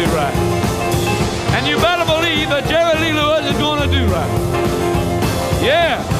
right. And you better believe that Jerry Lee Lewis is going to do right. Yeah.